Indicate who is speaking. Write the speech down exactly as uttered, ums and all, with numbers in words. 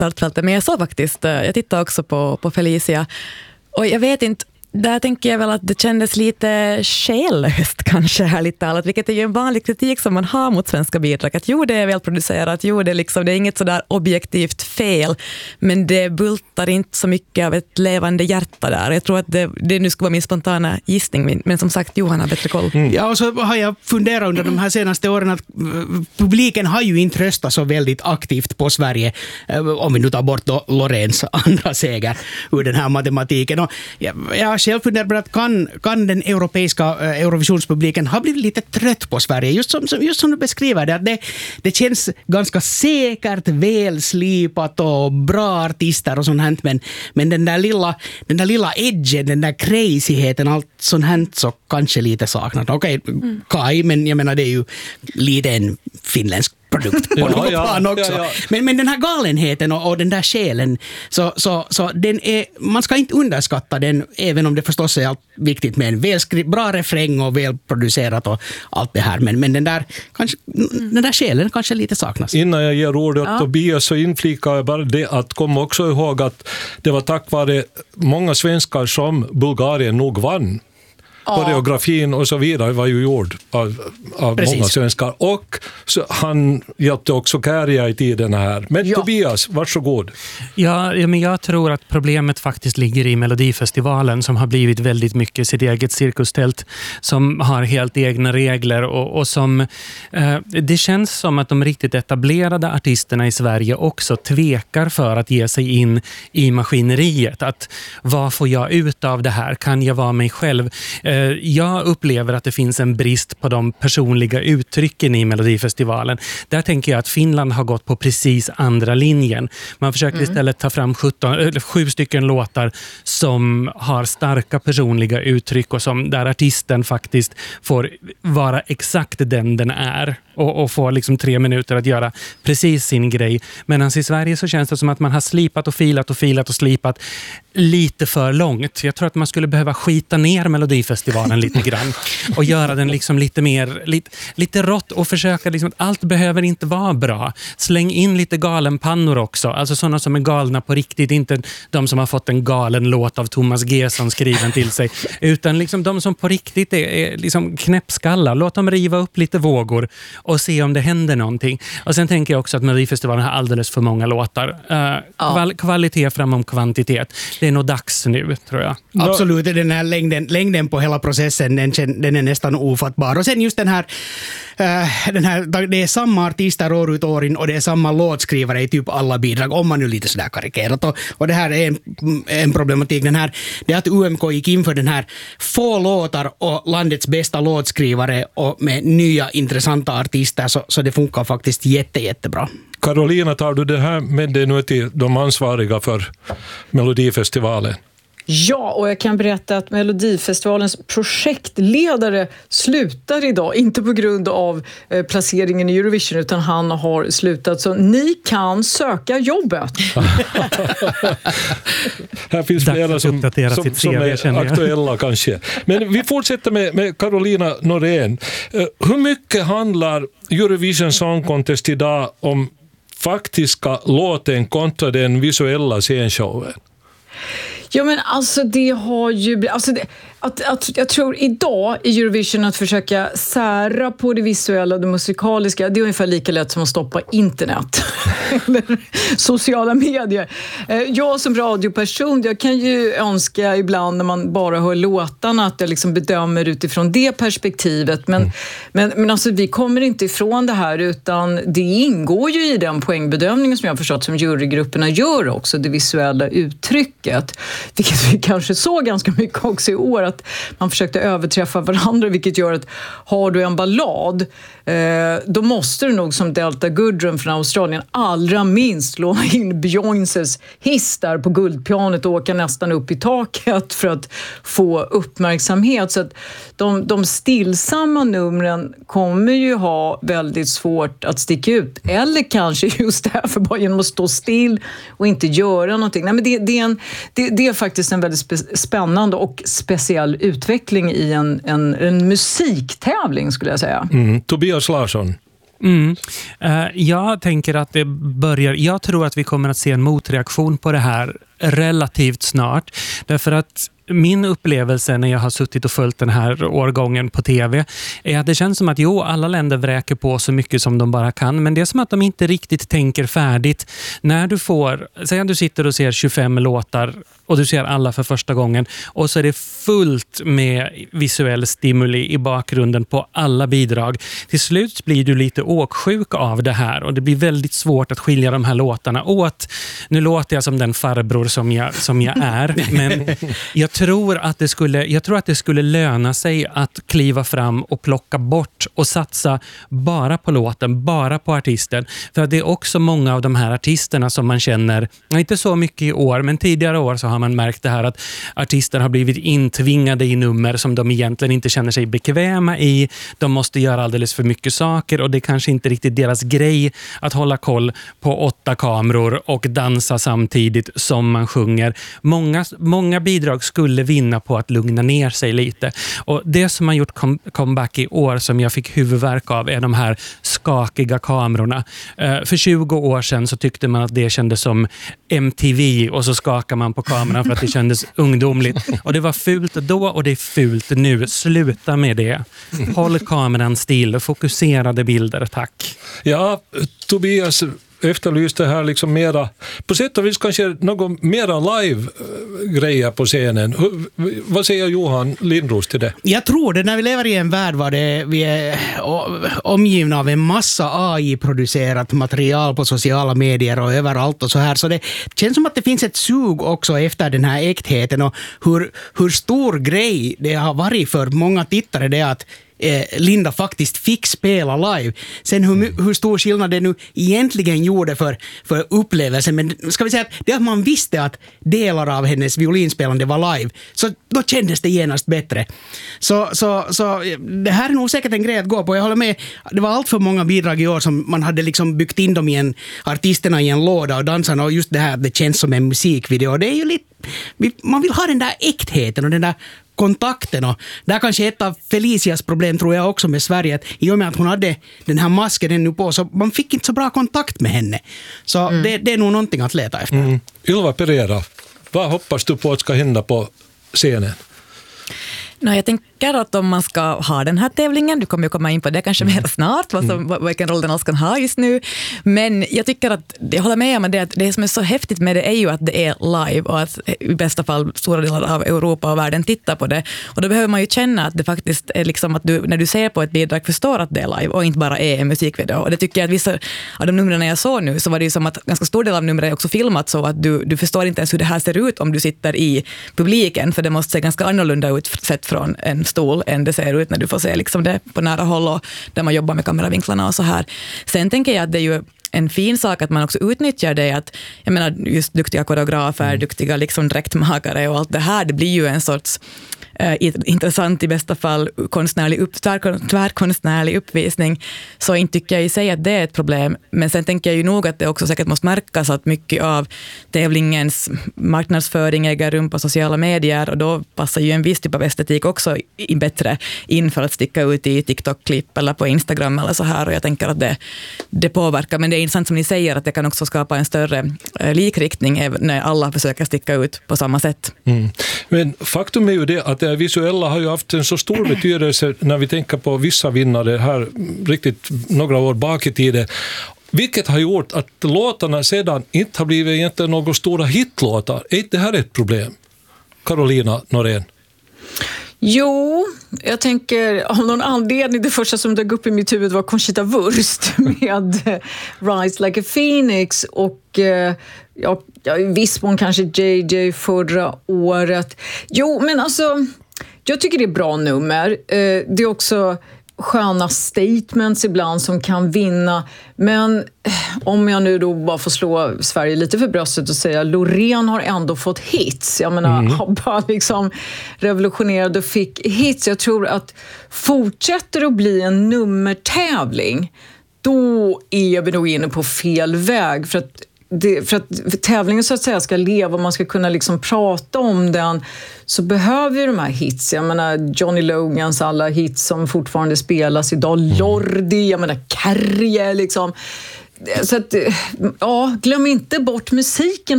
Speaker 1: startfältet, men jag såg faktiskt, jag tittade också på, på Felicia, och jag vet inte, där tänker jag väl att det kändes lite själlöst kanske här lite talat, vilket är ju en vanlig kritik som man har mot svenska bidrag, att jo det är välproducerat, jo det är, liksom, det är inget sådär objektivt fel, men det bultar inte så mycket av ett levande hjärta där. Jag tror att det, det nu ska vara min spontana gissning, men som sagt Johan har bättre koll.
Speaker 2: Mm. Ja, och så har jag funderat under de här senaste åren att publiken har ju inte röstat så väldigt aktivt på Sverige, om vi nu tar bort då Loreens andra seger ur den här matematiken. Och jag, jag själv funderar på att kan, kan den europeiska eh, Eurovisionspubliken ha blivit lite trött på Sverige, just som, just som du beskriver det, att det, det känns ganska säkert, välslipat och bra artister och sånt här, men, men den där lilla den där lilla edgen, den där crazyheten, allt sånt här så kanske lite saknat. Okej, okay, mm. Kai, men jag menar det är ju lite en finländsk produkt på ja, något ja, plan också. Ja, ja. Men, men den här galenheten och, och den där själen, så, så, så den är, man ska inte underskatta den, även om det förstås är allt viktigt med en välskri- bra refräng och välproducerat och allt det här. Men, men den, där, kanske, mm. den där själen kanske lite saknas.
Speaker 3: Innan jag ger ordet ja. Tobias så inflikar jag bara det att komma också ihåg att det var tack vare många svenskar som Bulgarien nog vann. Koreografin och så vidare var ju gjord av, av många svenskar. Och så han hjälpte också Kärja i tiden här. Men ja. Tobias, varsågod.
Speaker 4: Ja, men jag tror att problemet faktiskt ligger i Melodifestivalen, som har blivit väldigt mycket sitt eget cirkustält, som har helt egna regler och, och som eh, det känns som att de riktigt etablerade artisterna i Sverige också tvekar för att ge sig in i maskineriet. Att vad får jag ut av det här? Kan jag vara mig själv? Jag upplever att det finns en brist på de personliga uttrycken i Melodifestivalen. Där tänker jag att Finland har gått på precis andra linjen. Man försöker mm. istället ta fram sjutton, eller sju stycken låtar som har starka personliga uttryck och som där artisten faktiskt får vara exakt den den är och, och få liksom tre minuter att göra precis sin grej. Medan i Sverige så känns det som att man har slipat och filat och filat och slipat lite för långt. Jag tror att man skulle behöva skita ner Melodifestivalen lite grann och göra den liksom lite mer lite, lite rått och försöka liksom att allt behöver inte vara bra. Släng in lite galenpannor också, alltså sådana som är galna på riktigt, inte de som har fått en galen låt av Thomas Gesson skriven till sig, utan liksom de som på riktigt är, är liksom knäppskallar. Låt dem riva upp lite vågor och se om det händer någonting. Och sen tänker jag också att Melodifestivalen har alldeles för många låtar. Uh, ja. kval- kvalitet framom kvantitet. Det är nog dags nu, tror jag.
Speaker 2: Absolut, den här längden, längden på hela processen, den, den är nästan ofattbar. Och sen just den här, uh, den här, det är samma artister år ut år in och det är samma låtskrivare i typ alla bidrag, om man nu lite sådär karikerat. Och, och det här är en, en problematik. Den här, det är att U M K gick in för den här få låtar och landets bästa låtskrivare och med nya intressanta artister, så, så det funkar faktiskt jätte, jättebra.
Speaker 3: Carolina, tar du det här med dig nu till de ansvariga för Melodifestivalen?
Speaker 5: Ja, och jag kan berätta att Melodifestivalens projektledare slutar idag, inte på grund av eh, placeringen i Eurovision, utan han har slutat, så ni kan söka jobbet.
Speaker 3: Här finns flera som, som, som är aktuella kanske. Men vi fortsätter med, med Carolina Norén. Uh, hur mycket handlar Eurovision Song Contest idag om faktiska låten kontra den visuella scenshowen?
Speaker 5: Ja, men alltså det har ju... Alltså det, att, att, jag tror idag i Eurovision att försöka sära på det visuella och det musikaliska, det är ungefär lika lätt som att stoppa internet eller sociala medier. Jag som radioperson, jag kan ju önska ibland när man bara hör låtarna att jag liksom bedömer utifrån det perspektivet. Men, mm. men, men alltså vi kommer inte ifrån det här, utan det ingår ju i den poängbedömningen som jag har förstått som jurygrupperna gör också, det visuella uttrycket. Vilket vi kanske såg ganska mycket också i år, att man försökte överträffa varandra, vilket gör att har du en ballad, eh, då måste du nog som Delta Goodrem från Australien allra minst låna in Beyoncés hiss där på guldpianet och åka nästan upp i taket för att få uppmärksamhet. Så att de, de stillsamma numren kommer ju ha väldigt svårt att sticka ut, eller kanske just därför bara genom att stå still och inte göra någonting. Nej, men det, det, är en, det, det är faktiskt en väldigt spe- spännande och speciell utveckling i en, en, en musiktävling, skulle jag säga.
Speaker 3: Mm. Tobias Larsson.
Speaker 4: Mm. Uh, jag tänker att det börjar, jag tror att vi kommer att se en motreaktion på det här relativt snart. Därför att min upplevelse när jag har suttit och följt den här årgången på tv är att det känns som att jo, alla länder vräker på så mycket som de bara kan, men det är som att de inte riktigt tänker färdigt. När du får, säg att du sitter och ser tjugofem låtar och du ser alla för första gången och så är det fullt med visuell stimuli i bakgrunden på alla bidrag. Till slut blir du lite åksjuk av det här och det blir väldigt svårt att skilja de här låtarna åt. Nu låter jag som den farbror som jag, som jag är, men jag tror att det skulle, jag tror att det skulle löna sig att kliva fram och plocka bort och satsa bara på låten, bara på artisten. För att det är också många av de här artisterna som man känner, inte så mycket i år, men tidigare år så har man märkt det här att artister har blivit intvingade i nummer som de egentligen inte känner sig bekväma i. De måste göra alldeles för mycket saker och det är kanske inte riktigt deras grej att hålla koll på åtta kameror och dansa samtidigt som man sjunger. Många, många bidrag skulle vinna på att lugna ner sig lite. Och det som har gjort com- comeback i år som jag fick huvudvärk av är de här skakiga kamerorna. Uh, för tjugo år sedan så tyckte man att det kändes som M T V och så skakar man på kameran för att det kändes ungdomligt. Och det var fult då och det är fult nu. Sluta med det. Håll kameran still och fokuserade bilder, tack.
Speaker 3: Ja, Tobias efterlyste här liksom mera, på sätt och vis kanske något mera live-grejer på scenen. Vad säger Johan Lindros till det?
Speaker 2: Jag tror det, när vi lever i en värld var det, vi är omgivna av en massa A I-producerat material på sociala medier och överallt och så här, så det känns som att det finns ett sug också efter den här äktheten och hur, hur stor grej det har varit för många tittare det att Linda faktiskt fick spela live. Sen hur, hur stor skillnad det nu egentligen gjorde för, för upplevelsen, men ska vi säga att det att man visste att delar av hennes violinspelande var live, så då kändes det genast bättre. Så, så, så det här är nog säkert en grej att gå på. Jag håller med, det var allt för många bidrag i år som man hade liksom byggt in dem i en, artisterna i en låda och dansarna, och just det här, det känns som en musikvideo. Det är ju lite, man vill ha den där äktheten och den där kontakten, och där kanske ett av Felicias problem tror jag också med Sverige, att i och med att hon hade den här masken ännu på, så man fick inte så bra kontakt med henne. Så mm. det, det är nog någonting att leta efter.
Speaker 3: Mm. Ylva Pereira, vad hoppas du på att ska hända på scenen?
Speaker 1: No, jag tänker att om man ska ha den här tävlingen, du kommer ju komma in på det kanske mer snart, vad som, mm. vilken roll den alls kan ha just nu. Men jag tycker att, jag håller med om det, att det som är så häftigt med det är ju att det är live och att i bästa fall stora delar av Europa och världen tittar på det. Och då behöver man ju känna att det faktiskt är liksom att du, när du ser på ett bidrag, förstår att det är live och inte bara är en musikvideo. Och det tycker jag att vissa av de numren jag såg nu, så var det ju som att ganska stor del av numren är också filmat så att du, du förstår inte ens hur det här ser ut om du sitter i publiken, för det måste se ganska annorlunda ut sett från en stol än det ser ut när du får se liksom det på nära håll och där man jobbar med kameravinklarna och så här. Sen tänker jag att det är ju en fin sak att man också utnyttjar det, att jag menar just duktiga koreografer, mm. duktiga liksom dräktmakare och allt det här, det blir ju en sorts eh, intressant, i bästa fall konstnärlig upp, tvär, tvärkonstnärlig uppvisning, så inte tycker jag i sig att det är ett problem, men sen tänker jag ju nog att det också säkert måste märkas att mycket av tävlingens marknadsföring äger rum på sociala medier, och då passar ju en viss typ av estetik också in bättre in för att sticka ut i TikTok-klipp eller på Instagram eller så här, och jag tänker att det, det påverkar, men det är intressant som ni säger att det kan också skapa en större eh, likriktning när alla försöker sticka ut på samma sätt.
Speaker 3: Mm. Men faktum är ju det att det visuella har ju haft en så stor betydelse när vi tänker på vissa vinnare här riktigt några år bak i tiden. Vilket har gjort att låtarna sedan inte har blivit egentligen några stora hitlåtar. Är inte det här ett problem? Carolina Norén.
Speaker 5: Jo, jag tänker av någon anledning, det första som dök upp i mitt huvud var Conchita Wurst med Rise Like a Phoenix och ja, ja, i viss mån kanske J J förra året. Jo, men alltså jag tycker det är bra nummer. Det är också sköna statements ibland som kan vinna, men om jag nu då bara får slå Sverige lite för bröstet och säga Loreen har ändå fått hits. Jag menar, mm. har bara liksom revolutionerade och fick hits. Jag tror att fortsätter att bli en nummertävling, då är vi nog inne på fel väg, för att det, för att för tävlingen så att säga ska leva och man ska kunna liksom prata om den, så behöver ju de här hits. Jag menar Johnny Logans alla hits som fortfarande spelas idag, Lordi, jag menar Kärje liksom. Så att, ja, glöm inte bort musiken